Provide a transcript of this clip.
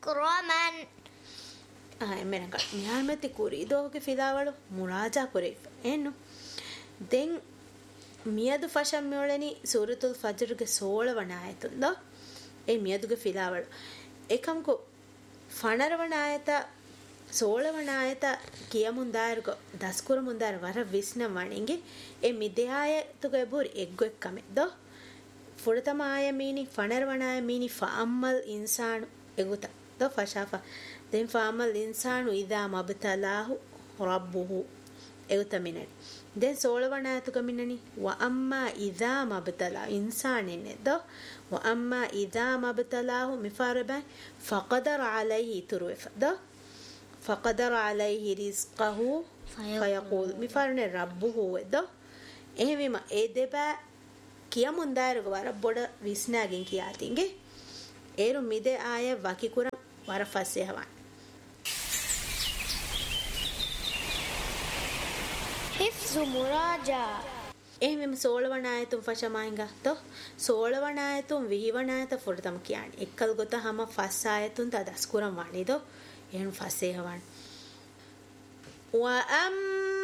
كراما එමෙනක මිහාමති කුරිදෝගේ ෆිදාවලු මුරාජා කුරේ එන්නු දෙන් මියදු ෆෂම් මෙවලනි සූරතුල් ෆජ්ර්ගේ 16 වන ආයතුන්ද ඒ මියදුගේ ෆිදාවලු එකම්කු ෆනරවන ආයත 16 වන ආයත කියමුන් දායර්ග දස්කුර මුන්දාර වර විස්න වණින්ගේ ඒ මිදයායතුගේ බුරි එක්ගො එක්කමෙ දෝ ෆුරතම ආය මීනි ෆනරවන ආය මීනි ෆාම්මල් ඉන්සානු එගුත දෝ ෆෂාෆා den faamal insanu idha mabtalahu rabbuhu eutaminani den solwana atuka minani wa amma idha mabtala insanin do wa amma idha mabtalahu mifaraba faqadara alayhi turfa do faqadara alayhi rizqahu fayaqul mifarne rabbuhu do ehmima edeba kiyamun dairga wara boda visnagen kiyatinge eru mide aya wakikura wara fasehawan حفظ مراجعة එහෙම 16 වන ආයතුන් ෆෂමායින්ගා තෝ 16 වන ආයතුන් 20 වන ආයත ෆොරතම කියන්නේ එක්කල් ගොත හැම ෆස් ආයතුන් තදස් කුරම් වණිදෝ එහෙන් ෆසේ හවන් وأما